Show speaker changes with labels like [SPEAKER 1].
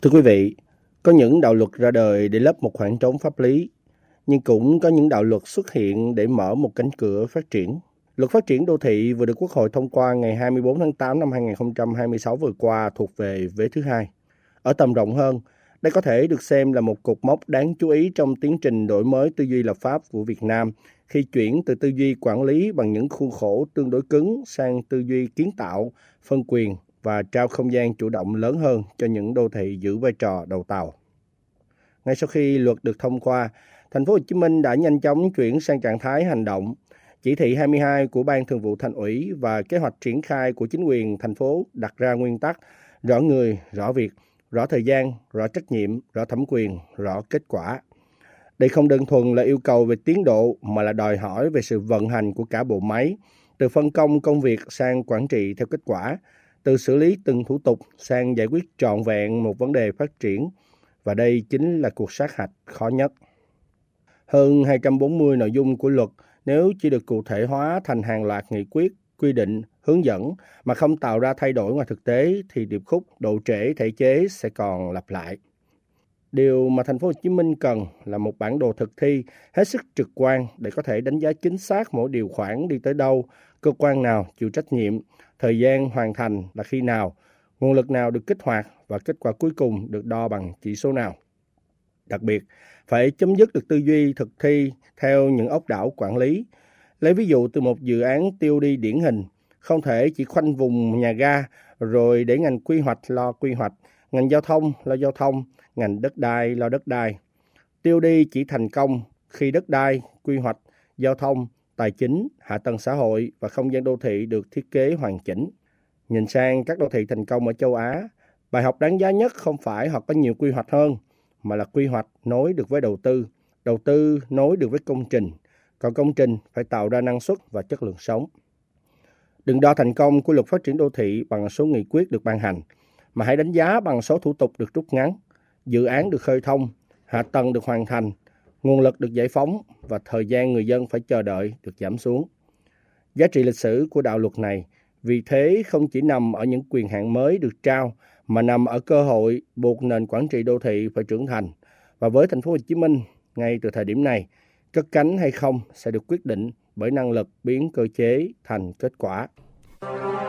[SPEAKER 1] Thưa quý vị, có những đạo luật ra đời để lấp một khoảng trống pháp lý, nhưng cũng có những đạo luật xuất hiện để mở một cánh cửa phát triển. Luật phát triển đô thị vừa được Quốc hội thông qua ngày 24 tháng 8 năm 2026 vừa qua thuộc về vế thứ hai. Ở tầm rộng hơn, đây có thể được xem là một cột mốc đáng chú ý trong tiến trình đổi mới tư duy lập pháp của Việt Nam khi chuyển từ tư duy quản lý bằng những khuôn khổ tương đối cứng sang tư duy kiến tạo, phân quyền và trao không gian chủ động lớn hơn cho những đô thị giữ vai trò đầu tàu. Ngay sau khi luật được thông qua, Thành phố Hồ Chí Minh đã nhanh chóng chuyển sang trạng thái hành động. Chỉ thị 22 của Ban Thường vụ Thành ủy và kế hoạch triển khai của chính quyền thành phố đặt ra nguyên tắc rõ người, rõ việc, rõ thời gian, rõ trách nhiệm, rõ thẩm quyền, rõ kết quả. Đây không đơn thuần là yêu cầu về tiến độ mà là đòi hỏi về sự vận hành của cả bộ máy, từ phân công công việc sang quản trị theo kết quả, từ xử lý từng thủ tục sang giải quyết trọn vẹn một vấn đề phát triển. Và đây chính là cuộc sát hạch khó nhất. Hơn 240 nội dung của luật nếu chỉ được cụ thể hóa thành hàng loạt nghị quyết, quy định, hướng dẫn mà không tạo ra thay đổi ngoài thực tế thì điệp khúc độ trễ thể chế sẽ còn lặp lại. Điều mà Thành phố Hồ Chí Minh cần là một bản đồ thực thi hết sức trực quan để có thể đánh giá chính xác mỗi điều khoản đi tới đâu, cơ quan nào chịu trách nhiệm, thời gian hoàn thành là khi nào, nguồn lực nào được kích hoạt và kết quả cuối cùng được đo bằng chỉ số nào. Đặc biệt, phải chấm dứt được tư duy thực thi theo những ốc đảo quản lý. Lấy ví dụ từ một dự án TOD điển hình, không thể chỉ khoanh vùng nhà ga rồi để ngành quy hoạch lo quy hoạch, ngành giao thông lo giao thông, ngành đất đai lo đất đai. TOD chỉ thành công khi đất đai, quy hoạch, giao thông, tài chính, hạ tầng xã hội và không gian đô thị được thiết kế hoàn chỉnh. Nhìn sang các đô thị thành công ở châu Á, bài học đáng giá nhất không phải họ có nhiều quy hoạch hơn, mà là quy hoạch nối được với đầu tư nối được với công trình, còn công trình phải tạo ra năng suất và chất lượng sống. Đừng đo thành công của luật phát triển đô thị bằng số nghị quyết được ban hành, mà hãy đánh giá bằng số thủ tục được rút ngắn, dự án được khơi thông, hạ tầng được hoàn thành, nguồn lực được giải phóng và thời gian người dân phải chờ đợi được giảm xuống. Giá trị lịch sử của đạo luật này vì thế không chỉ nằm ở những quyền hạn mới được trao mà nằm ở cơ hội buộc nền quản trị đô thị phải trưởng thành. Và với Thành phố Hồ Chí Minh, ngay từ thời điểm này, cất cánh hay không sẽ được quyết định bởi năng lực biến cơ chế thành kết quả.